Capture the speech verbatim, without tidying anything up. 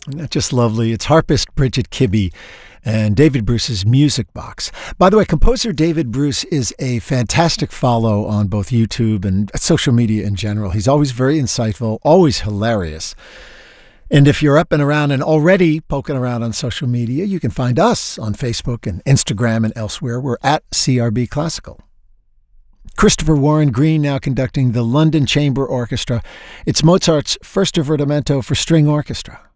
Isn't that just lovely? It's harpist Bridget Kibbe and David Bruce's Music Box. By the way, composer David Bruce is a fantastic follow on both YouTube and social media in general. He's always very insightful, always hilarious. And if you're up and around and already poking around on social media, you can find us on Facebook and Instagram and elsewhere. We're at C R B Classical. Christopher Warren Green now conducting the London Chamber Orchestra. It's Mozart's first divertimento for string orchestra.